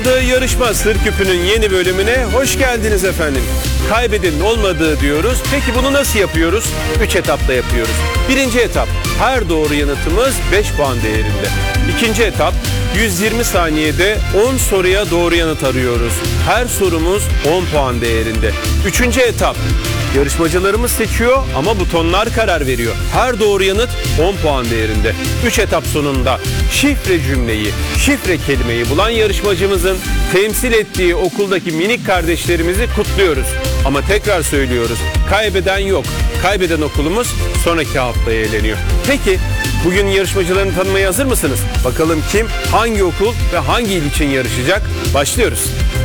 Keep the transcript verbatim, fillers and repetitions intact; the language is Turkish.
Olmadığı yarışma Sır Küpü'nün yeni bölümüne hoş geldiniz efendim. Kaybedenin olmadığı diyoruz. Peki bunu nasıl yapıyoruz? üç etapta yapıyoruz. Birinci etap, her doğru yanıtımız beş puan değerinde. İkinci etap, yüz yirmi saniyede on soruya doğru yanıt arıyoruz. Her sorumuz on puan değerinde. Üçüncü etap, yarışmacılarımız seçiyor ama butonlar karar veriyor. Her doğru yanıt on puan değerinde. üç etap sonunda şifre cümleyi, şifre kelimeyi bulan yarışmacımızın temsil ettiği okuldaki minik kardeşlerimizi kutluyoruz. Ama tekrar söylüyoruz, kaybeden yok. Kaybeden okulumuz sonraki haftaya eğleniyor. Peki bugün yarışmacılarını tanımaya hazır mısınız? Bakalım kim, hangi okul ve hangi il için yarışacak? Başlıyoruz.